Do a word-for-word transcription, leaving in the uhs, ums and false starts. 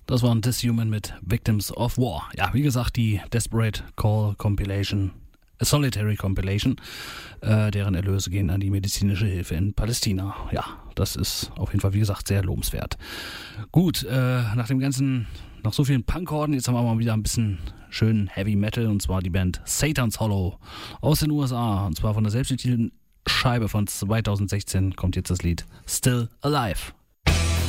Das war ein Dishuman mit Victims of War. Ja, wie gesagt, die Desperate Call Compilation, A Solitary Compilation, äh, deren Erlöse gehen an die medizinische Hilfe in Palästina. Ja, das ist auf jeden Fall, wie gesagt, sehr lobenswert. Gut, äh, nach dem ganzen, nach so vielen Punkhorden, jetzt haben wir mal wieder ein bisschen schönen Heavy Metal, und zwar die Band Satan's Hollow aus den U S A, und zwar von der selbstbetitelten Scheibe von zweitausendsechzehn kommt jetzt das Lied Still Alive.